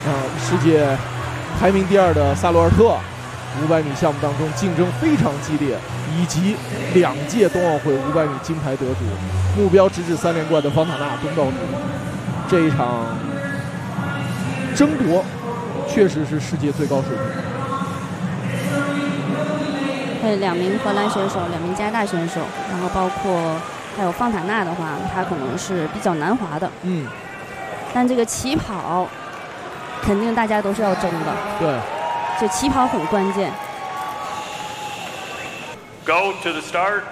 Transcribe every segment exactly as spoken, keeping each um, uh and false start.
啊，世界排名第二的萨洛尔特，五百米项目当中竞争非常激烈，以及两届冬奥会五百米金牌得主，目标直指三连冠的方塔纳东道主。这一场争夺确实是世界最高水平。 对，两名荷兰选手，两名加拿大选手，然后包括还有方塔纳的话，他可能是比较难滑的。 嗯。 但这个起跑，肯定大家都是要争的。 对。 这起跑很关键。 Go to the start.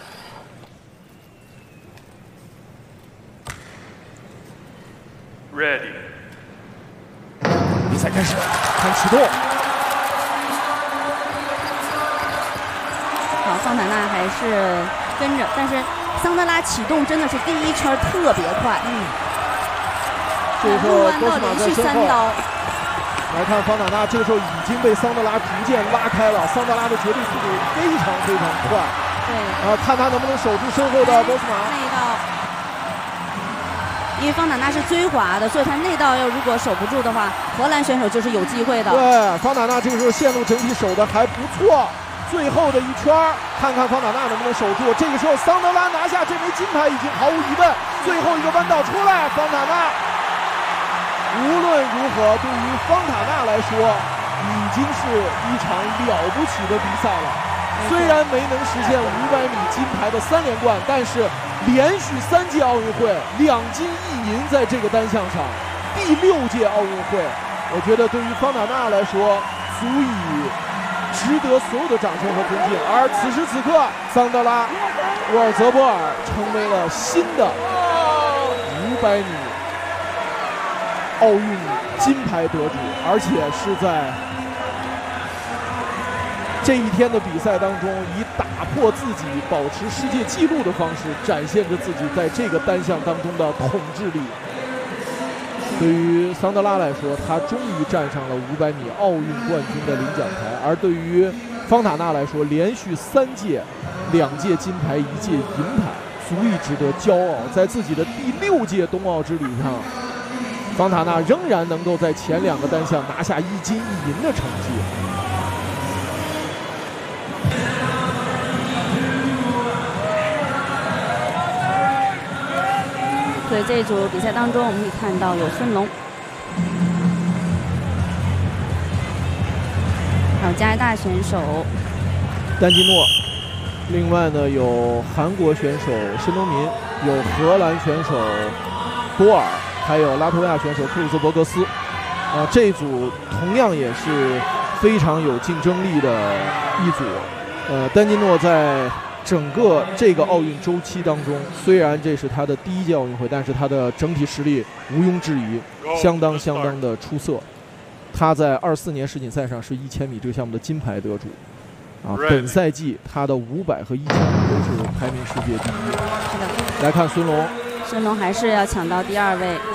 Ready. 比赛开始，看启动。 好，方塔纳还是跟着，但是桑德拉启动真的是第一圈特别快。 嗯。这个时候多斯马在身后。来看方塔纳，这个时候已经被桑德拉逐渐拉开了。桑德拉的绝对速度非常非常快。 对。 啊，看他能不能守住身后的多斯马。 内道。因为方塔纳是追滑的，所以他内道要如果守不住的话，荷兰选手就是有机会的。 对，方塔纳这个时候线路整体守的还不错。最后的一圈，看看方塔纳能不能守住。这个时候，桑德拉拿下这枚金牌已经毫无疑问。最后一个弯道出来，方塔纳。无论如何，对于方塔纳来说，已经是一场了不起的比赛了。虽然没能实现五百米金牌的三连冠，但是连续三届奥运会两金一银，在这个单项上，第六届奥运会，我觉得对于方塔纳来说，足以值得所有的掌声和尊敬。而此时此刻，桑德拉·沃尔泽波尔成为了新的五百米奥运金牌得主，而且是在这一天的比赛当中，以打破自己保持世界纪录的方式，展现着自己在这个单项当中的统治力。对于桑德拉来说，他终于站上了五百米奥运冠军的领奖台；而对于方塔纳来说，连续三届、两届金牌、一届银牌，足以值得骄傲。在自己的第六届冬奥之旅上，方塔纳仍然能够在前两个单项拿下一金一银的成绩。 所以这一组比赛当中，我们可以看到有孙龙，还有加拿大选手丹基诺，另外呢有韩国选手申东民，有荷兰选手多尔，还有拉脱维亚选手克鲁兹伯格斯。啊，这一组同样也是非常有竞争力的一组。呃，丹基诺在整个这个奥运周期当中，虽然这是他的第一届奥运会，但是他的整体实力毋庸置疑，相当相当的出色。他在二四年世锦赛上是一千米这个项目的金牌得主，啊，本赛季他的五百和一千米都是排名世界第一。 是的。 来看孙龙， 孙龙还是要抢到第二位，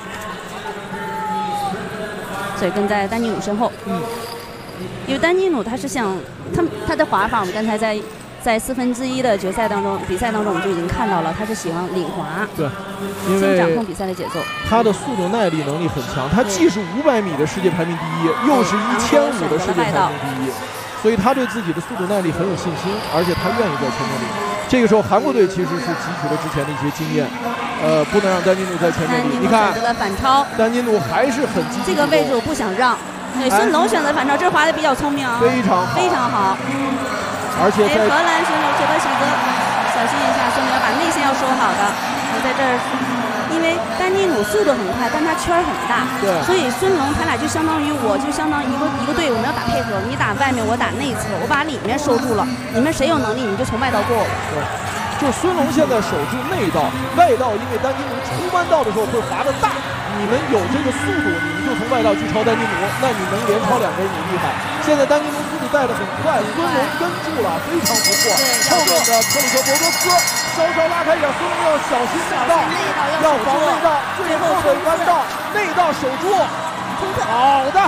所以跟在丹尼努身后。 嗯， 因为丹尼努他是想他他的滑法，我们刚才在。在四分之一的决赛当中，比赛当中我们就已经看到了，他是喜欢领滑， 对，因为掌控比赛的节奏。 他的速度耐力能力很强，他既是五百米的世界排名第一，又是一千五的世界排名第一，所以他对自己的速度耐力很有信心，而且他愿意在前面领。这个时候，韩国队其实是汲取了之前的一些经验，呃，不能让丹尼努在前面领。你看， 选择了反超， 丹尼努还是很积极。 这个位置我不想让。对，孙龙选择反超，这滑的比较聪明啊， 非常好， 非常好。 而且在荷兰选手舍得选择小心一下，孙龙要把内线要收好的。我在这儿，因为丹尼努速度很快，但他圈很大， 对， 所以孙龙他俩就相当于我就相当于一个一个队，我们要打配合，你打外面，我打内侧，我把里面收住了，你们谁有能力你就从外道过我。 对，就孙龙现在守住内道，外道因为丹尼努出弯道的时候会滑得大，你们有这个速度，你们就从外道去超丹尼努，那你能连超两个人你厉害。现在丹尼努速度带得很快，孙龙跟住了，非常不错。后面的克里克伯格斯稍稍拉开一点，孙龙要小心内道，要防内道，最后的弯道内道守住，好的。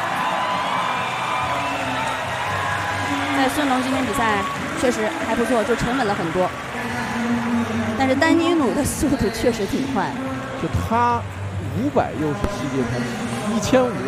在孙龙今天比赛确实还不错，就沉稳了很多。但是丹尼努的速度确实挺快， 就他五百又是世界排名第一， 一千五。